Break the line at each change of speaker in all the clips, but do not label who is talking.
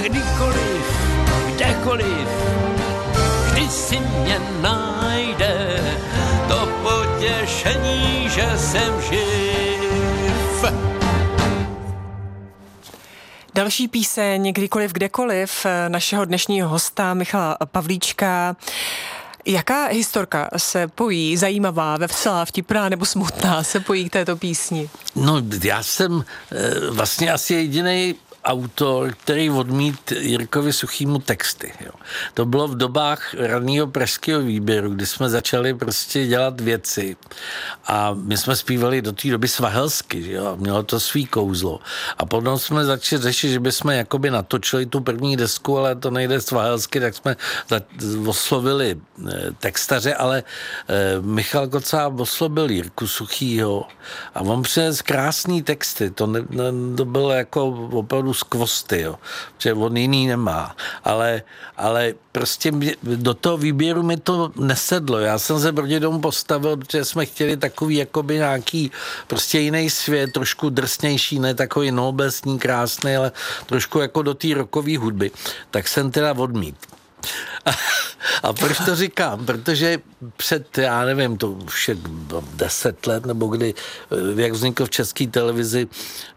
kdykoliv, kdekoliv, vždy si mě najde to potěšení, že jsem živ.
Další píseň Kdykoliv, kdekoliv našeho dnešního hosta Michala Pavlíčka. Jaká historka se pojí, zajímavá, veselá, vtipná nebo smutná se pojí k této písni?
No, já jsem vlastně asi jedinej autor, který odmít Jirkovi Suchýmu texty. Jo. To bylo v dobách raného pražského výběru, kdy jsme začali prostě dělat věci a my jsme zpívali do té doby svahelsky, že jo, mělo to svý kouzlo. A potom jsme začali řešit, že bychom jakoby natočili tu první desku, ale to nejde svahelsky, tak jsme oslovili textaře, ale Michal Kocáb oslovil Jirku Suchýho a on přinesl krásný texty, to bylo jako opravdu skvosty, jo, že on jiný nemá, ale prostě do toho výběru mi to nesedlo. Já jsem se proti tomu postavil, protože jsme chtěli takový jakoby nějaký prostě jiný svět, trošku drsnější, ne takový noblesní, krásný, ale trošku jako do té rockové hudby. Tak jsem teda odmít. A proč to říkám? Protože před, já nevím, to už je 10 let, nebo kdy, jak vznikl v České televizi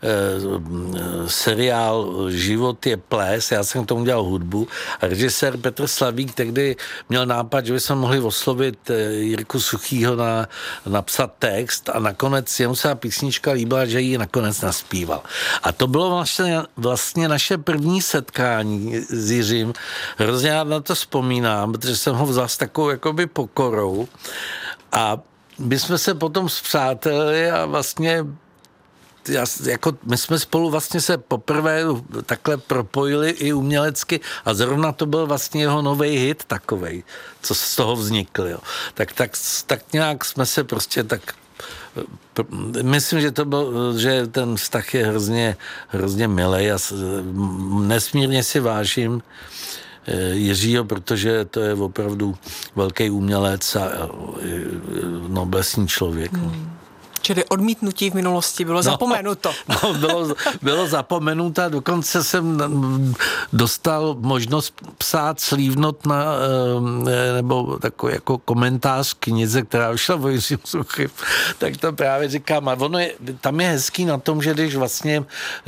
seriál Život je ples, já jsem k tomu dělal hudbu a režisér Petr Slavík tehdy měl nápad, že bychom mohli oslovit Jirku Suchýho napsat text a nakonec jemu se ta písnička líbila, že ji nakonec naspíval. A to bylo vlastně naše první setkání s Jiřím. Hrozně já na to vzpomínám, protože jsem ho vzal s takovou jakoby pokorou a my jsme se potom spřátelili a vlastně my jsme spolu vlastně se poprvé takhle propojili i umělecky a zrovna to byl vlastně jeho nový hit takovej, co z toho vznikl. Jo. Tak nějak jsme se prostě tak myslím, že ten vztah je hrozně milej a nesmírně si vážím Jiřího, protože to je opravdu velký umělec a noblesní člověk.
Čili odmítnutí v minulosti bylo zapomenuto.
Bylo zapomenuto a dokonce jsem dostal možnost psát slívnot nebo takový jako komentář k knize, která vyšla o Jiřím Suchým. Tak to právě říkám. A tam je hezký na tom, že když vlastně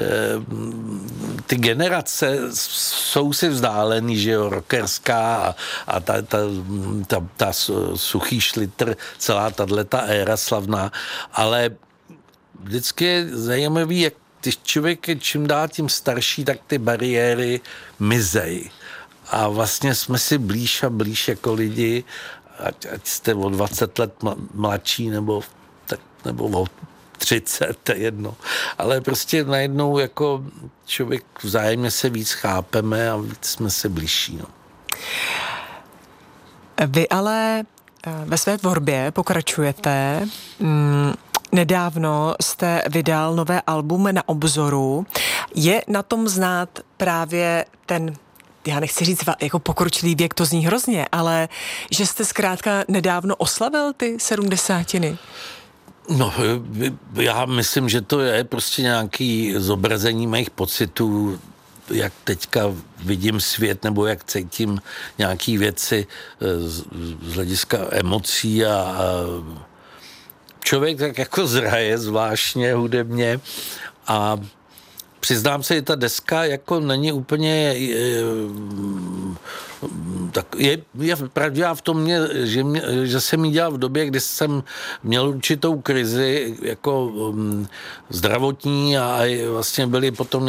ty generace jsou si vzdálený, že jo, rockerská a ta Suchý Šlitr, celá tato éra slavná, ale vždycky je zajímavý, jak když člověk je čím dál tím starší, tak ty bariéry mizej. A vlastně jsme si blíž a blíž jako lidi, ať jste o 20 let mladší nebo o 30, to je jedno. Ale prostě najednou jako člověk vzájemně se víc chápeme a víc jsme se blížší. No.
Vy ale ve své tvorbě pokračujete. Nedávno jste vydal nové album Na obzoru. Je na tom znát právě ten, já nechci říct jako pokročilý věk, to zní hrozně, ale že jste zkrátka nedávno oslavil ty 70.
No, já myslím, že to je prostě nějaký zobrazení mých pocitů, jak teďka vidím svět, nebo jak cítím nějaký věci z hlediska emocí a člověk tak jako zraje zvláštně hudebně a přiznám se, že ta deska jako není úplně tak je pravdivá v tom, že jsem ji dělal v době, kdy jsem měl určitou krizi jako zdravotní a vlastně byly potom